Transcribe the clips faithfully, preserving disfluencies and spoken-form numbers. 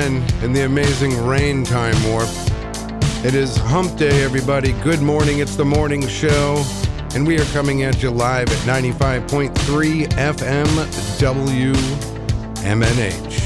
again in the amazing Rain Time Warp. It is Hump Day, everybody. Good morning. It's the morning show, and we are coming at you live at ninety-five point three F M W M N H.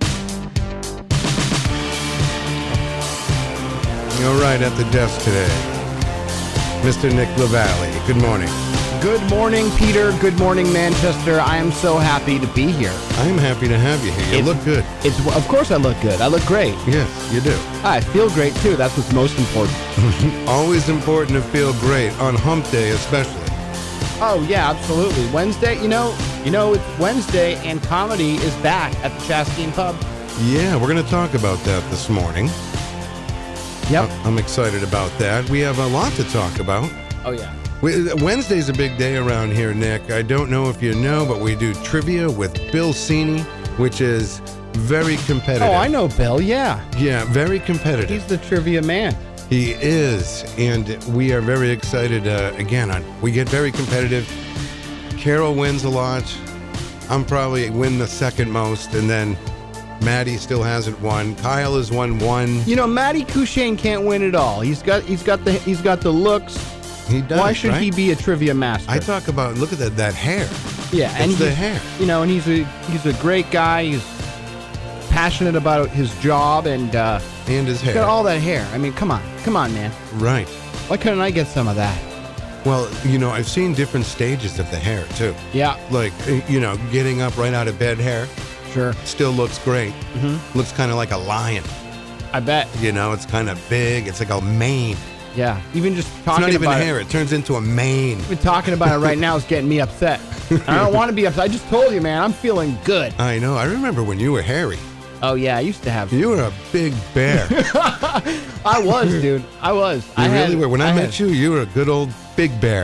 All right, at the desk today, Mister Nick LaValle. Good morning. Good morning, Peter. Good morning, Manchester. I am so happy to be here. I am happy to have you here. You It- look good. It's of course I look good. I look great. Yes, you do. I feel great too. That's what's most important. Always important to feel great, on Hump Day especially. Oh yeah, absolutely. Wednesday, you know, you know it's Wednesday and comedy is back at the Chastain Pub. Yeah, we're going to talk about that this morning. Yep. I'm excited about that. We have a lot to talk about. Oh yeah. We, Wednesday's a big day around here, Nick. I don't know if you know, but we do trivia with Bill Cini, which is very competitive. Oh, I know Bill. Yeah. Yeah, very competitive. He's the trivia man. He is, and we are very excited. Uh, again, on, we get very competitive. Carol wins a lot. I'm probably win the second most, and then Maddie still hasn't won. Kyle has won one. You know, Matty Couchane can't win it all. He's got he's got the he's got the looks. He does. Why should right? he be a trivia master? I talk about look at that that hair. Yeah, and It's the he's- hair. You know, and he's a he's a great guy. He's passionate about his job, and uh, And his hair. got all that hair. I mean, come on, come on, man. Right. Why couldn't I get some of that? Well, you know, I've seen different stages of the hair too. Yeah, Like, uh, you know, getting up right out of bed hair sure. still looks great. Mm-hmm. Looks kind of like a lion. I bet. You know, it's kind of big. It's like a mane. Yeah, even just It's talking not even about hair. it. It turns into a mane. Even talking about it right now is getting me upset. I don't want to be upset. I just told you, man. I'm feeling good. I know. I remember when you were hairy. Oh yeah, I used to have. You were a big bear. You I was, dude. I was. I really had, were. When I, I met had- you, you were a good old big bear.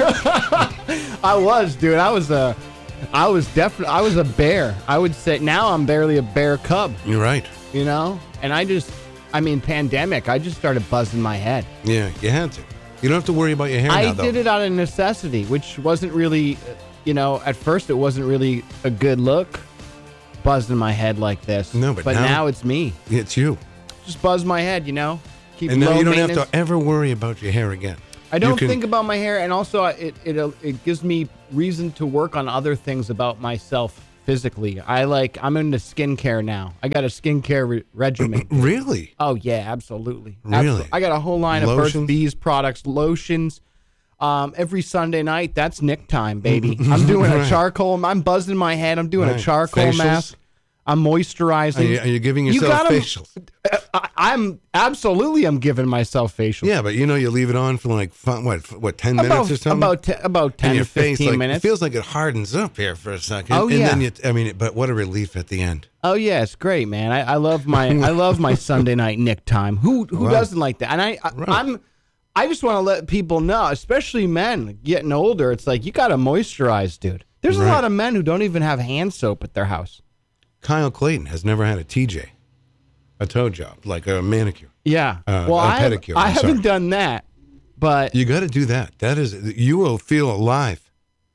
I was, dude. I was a. I was definitely. I was a bear. I would say now I'm barely a bear cub. You're right. You know, and I just. I mean, pandemic. I just started buzzing my head. Yeah, you had to. You don't have to worry about your hair I now, though. did it out of necessity, which wasn't really, uh, you know, at first it wasn't really a good look, buzzing my head like this. No, but now, now- it's me. It's you. Just buzz my head, you know. Keep And now low you don't have maintenance. to ever worry about your hair again. I You don't can- think about my hair, and also it it uh, it gives me reason to work on other things about myself physically. I like I'm into skincare now. I got a skincare re- regimen. Really? Oh yeah, absolutely. Really? I got a whole line of Burt's Lotions? Bees products, lotions. Um, every Sunday night, that's Nick time, baby. I'm doing a Right. charcoal. I'm buzzing my head. I'm doing a Right. charcoal Facials? mask. I'm moisturizing. Are you, are you giving You yourself gotta- facials? I, I'm absolutely. I'm giving myself facials. Yeah, but you know, you leave it on for like fun, what, f- what, ten minutes about or something. about te- about ten and your to fifteen face, like, minutes. it feels like it hardens up here for a second. Oh, and yeah. then you, I mean, but what a relief at the end. Oh yeah, it's great, man. I, I love my I love my Sunday night Nick time. Who who Wow. doesn't like that? And I, I Right. I'm I just want to let people know, especially men getting older. It's like you got to moisturize, dude. There's Right. a lot of men who don't even have hand soap at their house. Kyle Clayton has never had a T J, a toe job, like a manicure. Yeah. Uh, well, a I have- pedicure, I I'm haven't sorry. done that, but You got to do that. That is, you will feel alive.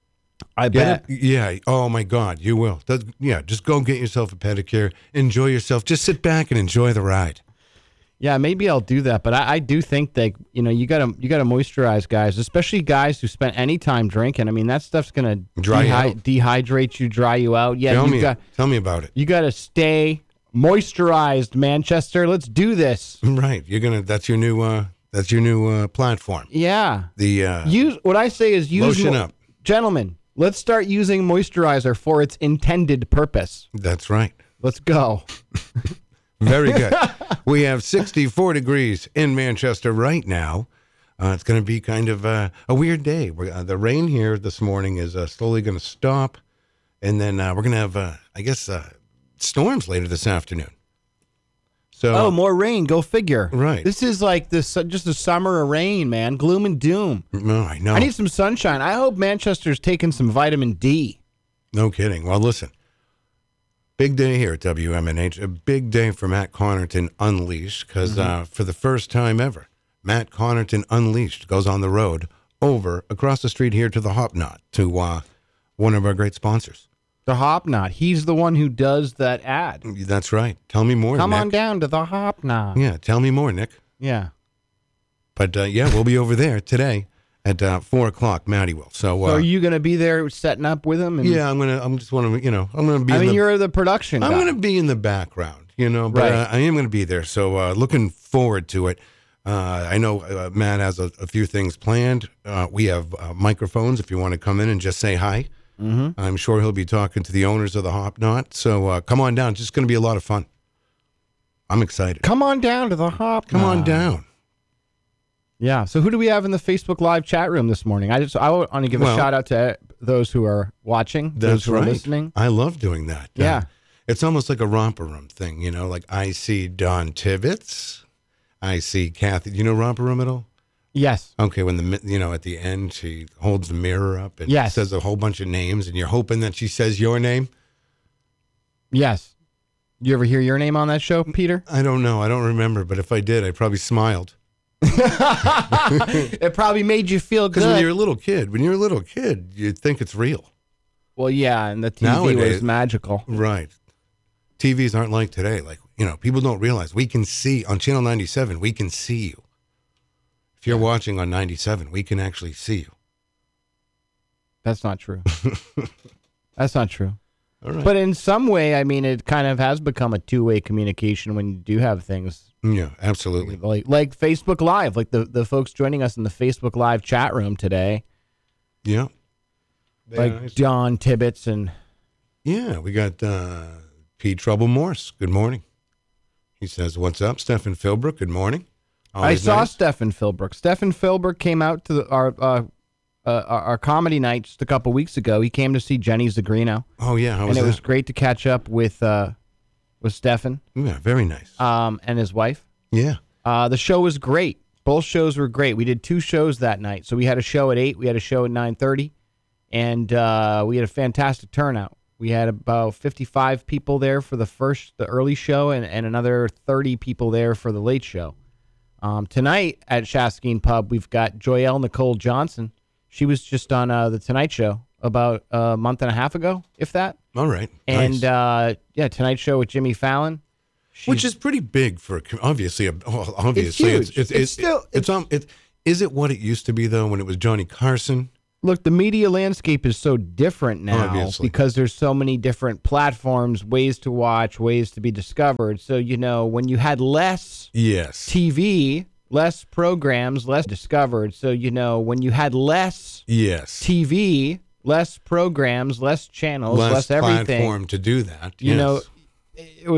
I Get it? Yeah. Oh my God, you will. That, yeah. Just go get yourself a pedicure. Enjoy yourself. Just sit back and enjoy the ride. Yeah, maybe I'll do that, but I, I do think that you know you gotta you gotta moisturize, guys, especially guys who spent any time drinking. I mean, that stuff's gonna Dry you dehy- out. dehydrate you, dry you out. Yeah, tell you me. got Tell me about it. you gotta stay moisturized, Manchester. Let's do this. Right. You're gonna. That's your new. Uh. That's your new uh, platform. Yeah, The. Uh, use what I say is use Lotion mo- up. gentlemen. Let's start using moisturizer for its intended purpose. That's right. Let's go. Very good. We have sixty-four degrees in Manchester right now. Uh, it's going to be kind of uh, a weird day. We're, uh, the rain here this morning is uh, slowly going to stop, and then uh, we're going to have, uh, I guess, uh, storms later this afternoon. So, Oh, more rain. Go figure. Right. This is like this just a summer of rain, man. Gloom and doom. no, I know. I need some sunshine. I hope Manchester's taking some vitamin D. No kidding. Well, listen. Big day here at W M N H. A big day for Matt Connarton Unleashed because Mm-hmm. uh, for the first time ever, Matt Connarton Unleashed goes on the road over across the street here to the Hop Knot to uh, one of our great sponsors. The Hop Knot. He's the one who does that ad. That's right. Tell me more, Come Nick. on down to the Hop Knot. Yeah, tell me more, Nick. Yeah. But, uh, yeah, we'll be over there today at uh, four o'clock, Maddie will. So, uh, So are you going to be there setting up with him? And, yeah, I'm going to, I'm just want to, you know, I'm going to be I in mean, the, you're the production I'm guy. going to be in the background, you know, but Right. uh, I am going to be there. So, uh, looking forward to it. Uh, I know uh, Matt has a, a few things planned. Uh, we have uh, microphones if you want to come in and just say hi. Mm-hmm. I'm sure he'll be talking to the owners of the Hop Knot. So uh, come on down. It's just going to be a lot of fun. I'm excited. Come on down to the Hop Come Knot. on down. Yeah. So who do we have in the Facebook Live chat room this morning? I just I want to give Well, a shout out to those who are watching, those That's who are right. listening. I love doing that. Uh, Yeah. it's almost like a romper room thing, you know, like I see Don Tibbetts. I see Kathy. Do you know romper room at all? Yes. Okay, when the mi- you know at the end she holds the mirror up and Yes. says a whole bunch of names, and you're hoping that she says your name. Yes. You ever hear your name on that show, Peter? I don't know. I don't remember, but if I did, I probably smiled. It probably made you feel Because when good. you're a little kid, when you're a little kid, you think it's real, Well, yeah, and the T V Nowadays- was magical. right? T Vs aren't like today. Like you know, people don't realize we can see on channel ninety-seven. We can see you. If you're watching on ninety-seven, we can actually see you. That's not true. That's not true. All right. But in some way, I mean, it kind of has become a two-way communication when you do have things Yeah, absolutely. like like Facebook Live, like the, the folks joining us in the Facebook Live chat room today, Yeah. like Yeah, John Tibbetts and yeah, we got uh, P. Trouble Morse. Good morning. He says, "What's up, Stephen Philbrook? Good morning." I Always saw nice. Stephen Philbrook. Stephen Philbrook came out to the, our uh, uh, our our comedy night just a couple weeks ago. He came to see Jenny Zagrino, Oh yeah, how was and it that? was great to catch up with uh, with Stephen Yeah, very nice. um, and his wife. Yeah. Uh, the show was great. Both shows were great. We did two shows that night. So we had a show at eight. We had a show at nine thirty, and uh, we had a fantastic turnout. We had about fifty-five people there for the first, the early show, and, and another thirty people there for the late show. Um, tonight at Shaskeen Pub, we've got Joyelle Nicole Johnson. She was just on uh, the Tonight Show about a month and a half ago, if that. All right. And Nice. uh, yeah, Tonight Show with Jimmy Fallon. Which She's- is pretty big for a com- obviously. A, well, obviously, huge. It's, it's, It's it's still- It's um. It is it what it used to be though when it was Johnny Carson. Look, the media landscape is so different now Obviously. because there's so many different platforms, ways to watch, ways to be discovered. So, you know, when you had less Yes. T V, less programs, less discovered. So, you know, when you had less yes. T V, less programs, less channels, less, Less everything, platform to do that. you yes. know, it was